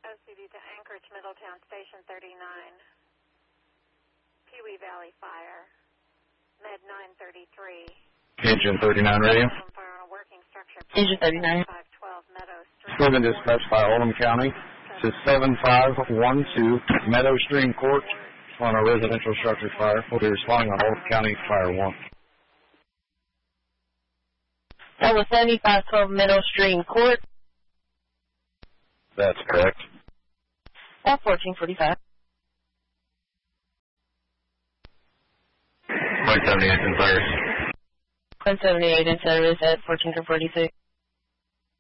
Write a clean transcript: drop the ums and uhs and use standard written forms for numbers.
OCD to Anchorage, Middletown Station 39. Pee Wee Valley Fire. Med 933. Engine 39 radio. Engine 39. Steven dispatched by Oldham County to 7512 Meadow Stream Court on a residential structure fire. We'll be responding on Oldham County Fire 1. That was 7512 Meadow Stream Court. That's correct. At 1445. 178 in service. 178 in service at 1446.